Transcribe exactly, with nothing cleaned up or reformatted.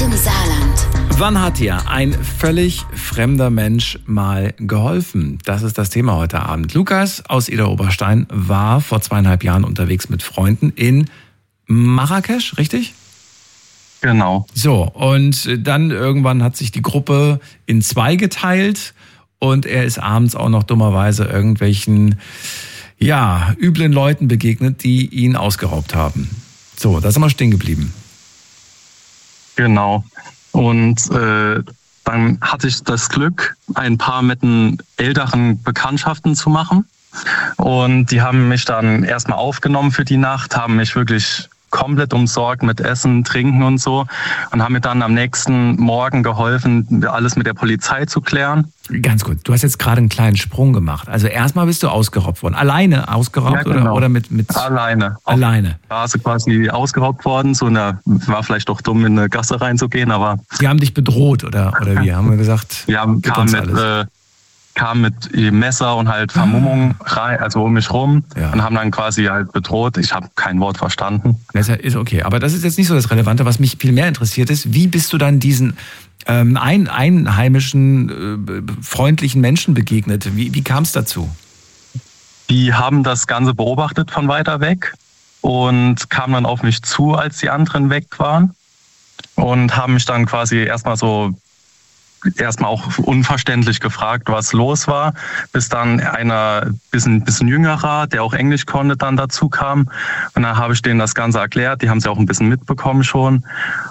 im Saarland. Wann hat dir ein völlig fremder Mensch mal geholfen? Das ist das Thema heute Abend. Lukas aus Idar-Oberstein war vor zweieinhalb Jahren unterwegs mit Freunden in Marrakesch, richtig? Genau. So, und dann irgendwann hat sich die Gruppe in zwei geteilt und er ist abends auch noch dummerweise irgendwelchen, ja, üblen Leuten begegnet, die ihn ausgeraubt haben. So, da sind wir stehen geblieben. Genau. Und äh, dann hatte ich das Glück, ein paar mit den älteren Bekanntschaften zu machen. Und die haben mich dann erstmal aufgenommen für die Nacht, haben mich wirklich komplett umsorgt mit Essen, Trinken und so und haben mir dann am nächsten Morgen geholfen, alles mit der Polizei zu klären. Ganz gut, du hast jetzt gerade einen kleinen Sprung gemacht. Also erstmal bist du ausgeraubt worden. Alleine ausgeraubt, Ja, genau. oder, oder mit, mit... Alleine. Alleine. Da ist quasi ausgeraubt worden. So eine, war vielleicht doch dumm, in eine Gasse reinzugehen, aber... Die haben dich bedroht, oder, oder wie? Haben wir gesagt? Wir haben, kamen mit... Äh, kam mit Messer und halt Vermummung rein, also um mich rum, ja. Und haben dann quasi halt bedroht. Ich habe kein Wort verstanden. Das ist okay, aber das ist jetzt nicht so das Relevante. Was mich viel mehr interessiert ist, wie bist du dann diesen ähm, ein, einheimischen, äh, freundlichen Menschen begegnet? Wie, wie kam es dazu? Die haben das Ganze beobachtet von weiter weg und kamen dann auf mich zu, als die anderen weg waren und haben mich dann quasi erstmal so erstmal auch unverständlich gefragt, was los war, bis dann einer bisschen, bisschen jüngerer, der auch Englisch konnte, dann dazu kam. Und dann habe ich denen das Ganze erklärt. Die haben es ja auch ein bisschen mitbekommen schon.